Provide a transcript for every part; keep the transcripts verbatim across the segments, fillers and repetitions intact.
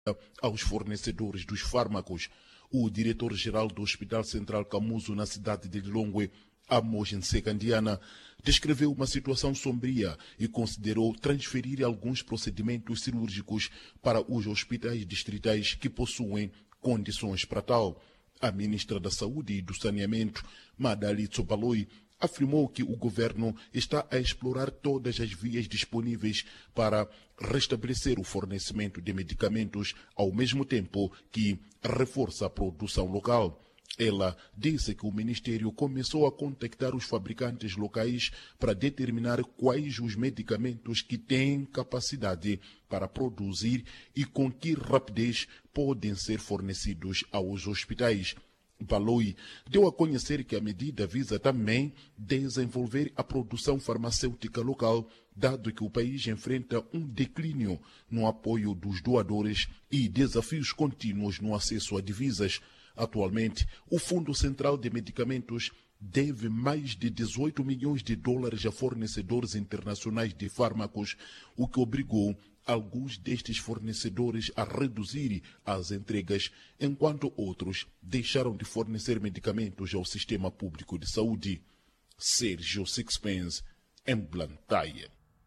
aos fornecedores dos fármacos. O diretor-geral do Hospital Central Camuso, na cidade de Lilongwe, Amos Nsekandiana, descreveu uma situação sombria e considerou transferir alguns procedimentos cirúrgicos para os hospitais distritais que possuem condições para tal. A ministra da Saúde e do Saneamento, Madali Tsobaloi, afirmou que o governo está a explorar todas as vias disponíveis para restabelecer o fornecimento de medicamentos, ao mesmo tempo que reforça a produção local. Ela disse que o Ministério começou a contactar os fabricantes locais para determinar quais os medicamentos que têm capacidade para produzir e com que rapidez podem ser fornecidos aos hospitais. Baloi deu a conhecer que a medida visa também desenvolver a produção farmacêutica local, dado que o país enfrenta um declínio no apoio dos doadores e desafios contínuos no acesso a divisas. Atualmente, o Fundo Central de Medicamentos deve mais de dezoito milhões de dólares a fornecedores internacionais de fármacos, o que obrigou alguns destes fornecedores a reduzir as entregas, enquanto outros deixaram de fornecer medicamentos ao sistema público de saúde. Sérgio Sixpence, em Blantyre.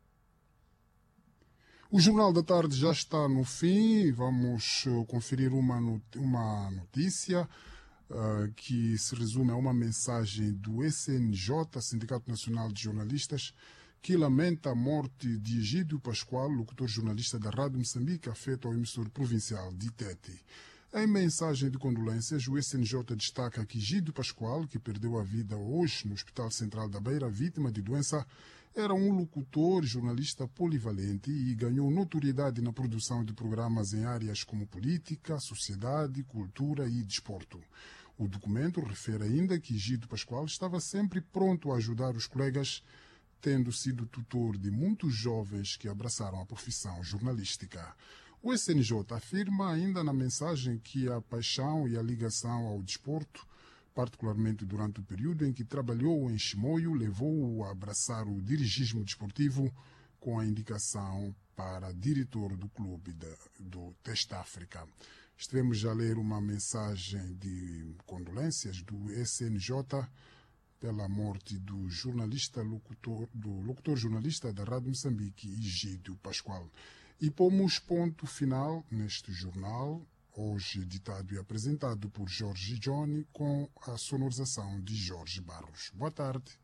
O Jornal da Tarde já está no fim. Vamos conferir uma, uma notícia uh, que se resume a uma mensagem do S N J, Sindicato Nacional de Jornalistas, que lamenta a morte de Egídio Pascoal, locutor jornalista da Rádio Moçambique, afeto ao emissor provincial de Tete. Em mensagem de condolências, o S N J destaca que Egídio Pascoal, que perdeu a vida hoje no Hospital Central da Beira, vítima de doença, era um locutor, jornalista polivalente e ganhou notoriedade na produção de programas em áreas como política, sociedade, cultura e desporto. O documento refere ainda que Egídio Pascoal estava sempre pronto a ajudar os colegas, tendo sido tutor de muitos jovens que abraçaram a profissão jornalística. O S N J afirma ainda na mensagem que a paixão e a ligação ao desporto, particularmente durante o período em que trabalhou em Chimoio, levou-o a abraçar o dirigismo desportivo com a indicação para diretor do clube de, do Teste África. Estivemos a ler uma mensagem de condolências do S N J pela morte do jornalista locutor, do locutor jornalista da Rádio Moçambique, Egídio Pascoal. E pomos ponto final neste jornal, hoje editado e apresentado por Jorge Johnny, com a sonorização de Jorge Barros. Boa tarde.